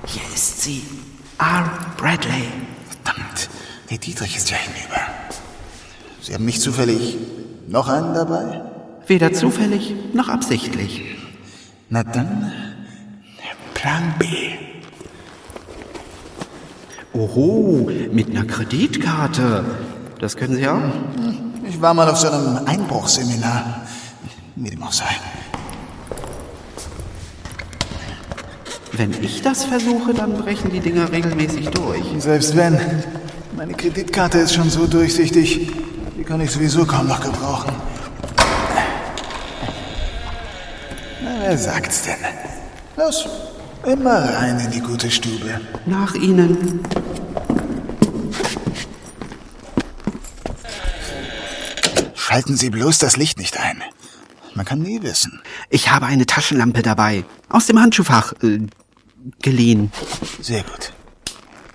Hier ist sie. R. Bradley. Verdammt, der Dietrich ist ja hinüber. Sie haben nicht zufällig noch einen dabei? Weder zufällig noch absichtlich. Na dann, Plan B. Oho, mit einer Kreditkarte. Das können Sie auch? Ich war mal auf so einem Einbruchseminar. Wie dem auch sei. Wenn ich das versuche, dann brechen die Dinger regelmäßig durch. Selbst wenn. Meine Kreditkarte ist schon so durchsichtig. Die kann ich sowieso kaum noch gebrauchen. Na, wer sagt's denn? Los, immer rein in die gute Stube. Nach Ihnen. Schalten Sie bloß das Licht nicht ein. Man kann nie wissen. Ich habe eine Taschenlampe dabei. Aus dem Handschuhfach. Geliehen. Sehr gut.